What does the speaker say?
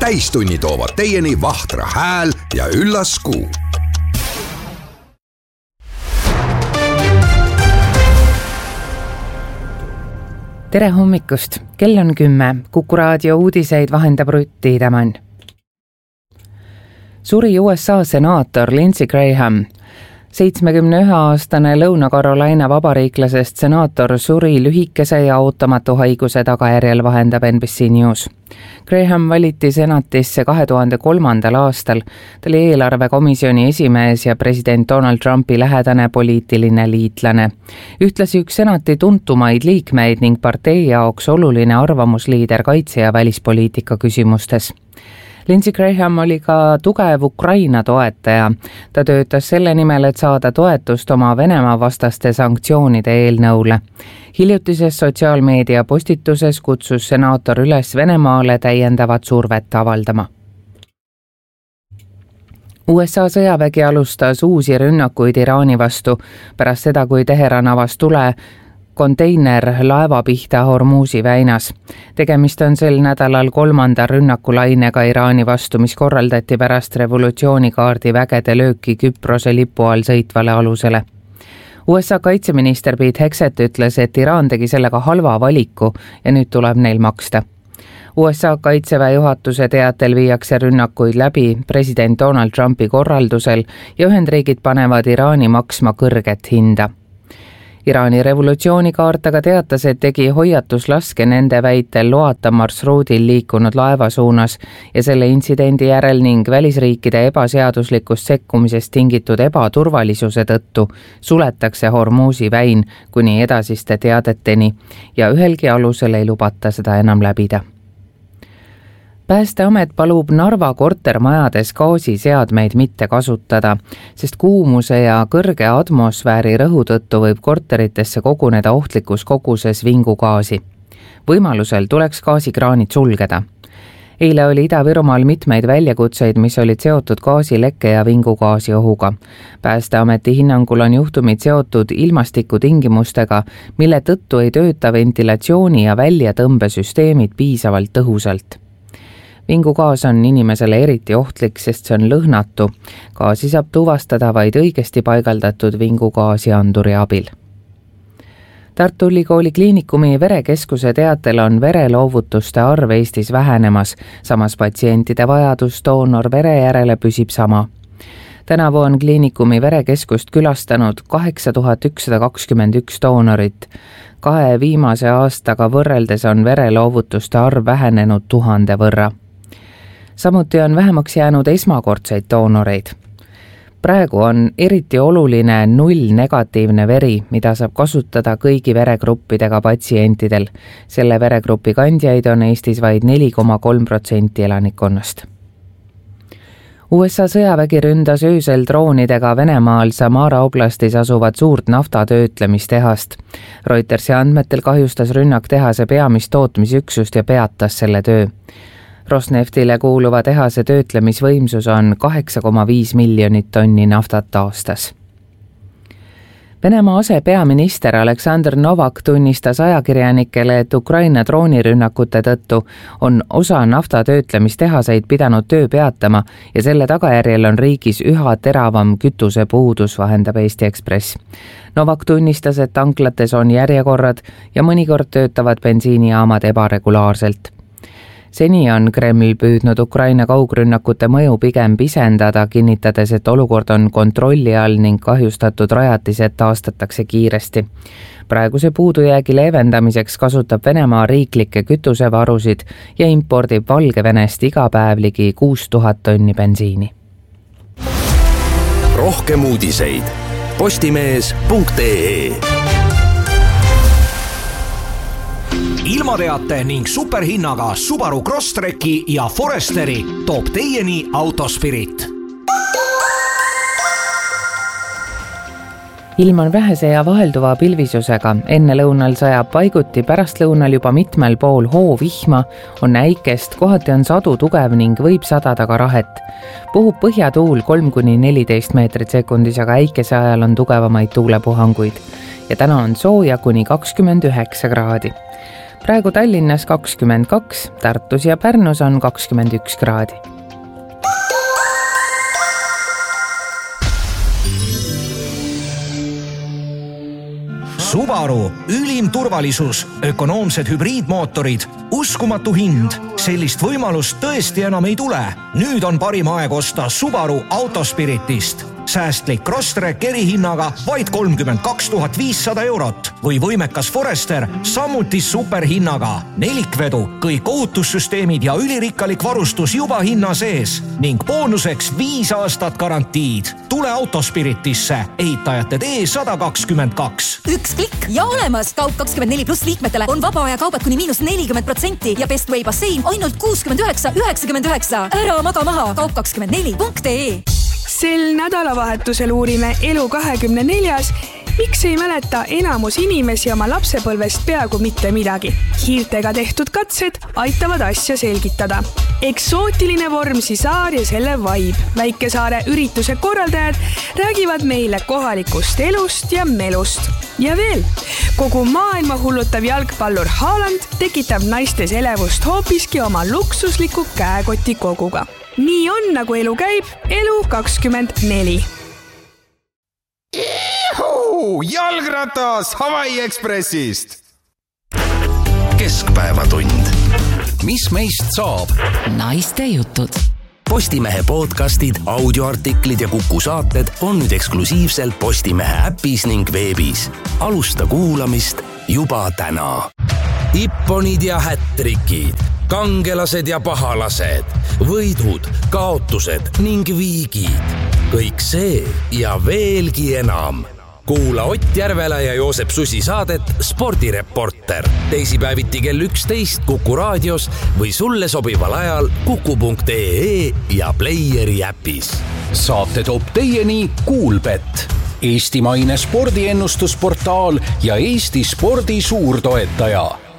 täistunni toovad teieni Vahtra hääl ja üllas kuu. Tere hommikust, kell on 10, Kuku raadio uudiseid vahendab Rutt Tiidemann. Suri USA senaator Lindsey Graham. 71-aastane Lõuna-Carolina vabariiklasest senaator suri lühikese ja ootamatu haiguse tagajärjel, vahendab NBC News. Graham valiti senatisse 2003. aastal. Ta oli eelarvekomisjoni esimees ja president Donald Trumpi lähedane poliitiline liitlane. Ühtlasi üks senati tuntumaid liikmeid ning partei jaoks oluline arvamusliider kaitse- ja välispoliitika küsimustes. Lindsey Graham oli ka tugev Ukraina toetaja. Ta töötas selle nimel, et saada toetust oma Venemaa vastaste sanktsioonide eelnõule. Hiljutises sotsiaalmeedia postituses kutsus senaator üles Venemaale täiendavat survet avaldama. USA sõjavägi alustas uusi rünnakuid Iraani vastu pärast seda, kui Teheran avas tule konteiner laeva pihta Hormuzi väinas. Tegemist on sel nädalal 3. rünnakulainega Iraani vastu, mis korraldati pärast revolutsioonikaardi vägede lööki Küprose lipu all sõitvale alusele. USA kaitseminister Pete Hegseth ütles, et Iraan tegi sellega halva valiku ja nüüd tuleb neil maksta. USA kaitseväe juhatuse teatel viiakse rünnakuid läbi president Donald Trumpi korraldusel ja Ühendriigid panevad Iraani maksma kõrget hinda. Iraani revolutsioonikaart aga teatas, et tegi hoiatuslaske nende väitel loata marsruudil liikunud laeva suunas ja selle intsidendi järel ning välisriikide ebaseaduslikust sekkumisest tingitud ebaturvalisuse tõttu suletakse Hormuzi väin kuni edasiste teadeteni ja ühelgi alusel ei lubata seda enam läbida. Päästeamet palub Narva kortermajades gaasiseadmeid mitte kasutada, sest kuumuse ja kõrge atmosfääri rõhu tõttu võib korteritesse koguneda ohtlikus koguses vingugaasi. Võimalusel tuleks gaasikraanid sulgeda. Eile oli Ida-Virumaal mitmeid väljakutseid, mis olid seotud gaasilekke ja vingugaasi ohuga. Päästeameti hinnangul on juhtumid seotud ilmastikutingimustega, mille tõttu ei tööta ventilatsiooni- ja väljatõmbesüsteemid piisavalt tõhusalt. Vingugaas on inimesele eriti ohtlik, sest see on lõhnatu. Gaasi saab tuvastada vaid õigesti paigaldatud vingugaasianduri abil. Tartu Ülikooli Kliinikumi verekeskuse teatel on vereloovutuste arv Eestis vähenemas, samas patsientide vajadus doonorvere järele püsib sama. Tänavu on Kliinikumi verekeskust külastanud 8121 doonorit. 2 viimase aastaga võrreldes on vereloovutuste arv vähenenud 1000 võrra. Samuti on vähemaks jäänud esmakordseid doonoreid. Praegu on eriti oluline 0 negatiivne veri, mida saab kasutada kõigi veregruppidega patsientidel. Selle veregrupi kandjaid on Eestis vaid 4,3% elanikkonnast. USA sõjavägi ründas öösel droonidega Venemaal Samara oblastis asuvat suurt naftatöötlemistehast. Reutersi andmetel kahjustas rünnak tehase peamist tootmisüksust ja peatas selle töö. Rosneftile kuuluva tehase töötlemisvõimsus on 8,5 miljonit tonni naftat aastas. Venemaa asepeaminister Aleksandr Novak tunnistas ajakirjanikele, et Ukraina droonirünnakute tõttu on osa naftatöötlemistehaseid pidanud töö peatama ja selle tagajärjel on riigis üha teravam kütusepuudus, vahendab Eesti Ekspress. Novak tunnistas, et tanklates on järjekorrad ja mõnikord töötavad bensiinijaamad ebaregulaarselt. Seni on Kreml püüdnud Ukraina kaugrünnakute mõju pigem pisendada, kinnitades, et olukord on kontrolli all ning kahjustatud rajatised taastatakse kiiresti. Praeguse puudujäägi leevendamiseks kasutab Venemaa riiklikke kütusevarusid ja impordib Valgevenest iga päev ligi 6000 tonni bensiini. Rohkem uudiseid postimees.ee. Ilmateate ning superhinnaga Subaru Crosstreki ja Foresteri toob teieni Autospirit. Ilm on vähese ja vahelduva pilvisusega. Enne lõunal sajab paiguti, pärast lõunal juba mitmel pool hoovihma, on äikest, kohati on sadu tugev ning võib sadada ka rahet. Puhub põhjatuul 3–14 meetrit sekundis, aga äikese ajal on tugevamaid tuulepuhanguid. Ja täna on sooja kuni 29 kraadi. praegu Tallinnas 22, Tartus ja Pärnus on 21 kraadi. Subaru, ülim turvalisus, ökonoomsed hübriidmootorid, uskumatu hind. Sellist võimalust tõesti enam ei tule. Nüüd on parim aeg osta Subaru Autospiritist. Säästlik Crosstrek erihinnaga vaid 32 500 eurot või võimekas Forester samuti superhinnaga. Nelikvedu, kõik ohutussüsteemid ja ülirikkalik varustus juba hinna sees ning boonuseks 5 aastat garantiid. Tule Autospiritisse, ehitajate tee 122. Üks klikk ja olemas. Kaup24 pluss liikmetele on vaba aja kaubad kuni -40% ja Bestway bassein ainult 69,99. Ära maga maha kaup24.ee. Sel nädalavahetusel uurime Elu24, miks ei mäleta enamus inimesi oma lapsepõlvest peaaegu mitte midagi. Hiirtega tehtud katsed aitavad asja selgitada. Eksootiline Vormsi saar ja selle vibe. Väikesaare ürituse korraldajad räägivad meile kohalikust elust ja melust. Ja veel, kogu maailma hullutav jalgpallur Haaland tekitab naistes elevust hoopiski oma luksusliku käekoti koguga. Nii on, nagu elu käib, Elu24. Jalgratas Hawaii Expressist. Keskpäevatund. Mis meist saab? Naiste jutud. Postimehe podcastid, audioartiklid ja Kuku saated on nüüd eksklusiivselt Postimehe äpis ning veebis. Alusta kuulamist juba täna. Ipponid ja hättrikid, kangelased ja pahalased, võidud, kaotused ning viigid. Kõik see ja veelgi enam. Kuula Ott Järvela ja Joosep Susi saadet Spordireporter. Teisipäeviti kell 11 Kuku raadios või sulle sobival ajal kuku.ee ja Playeri äpis. Saate toob teieni Kuulbet, eestimaine spordiennustusportaal ja Eesti spordi suurtoetaja.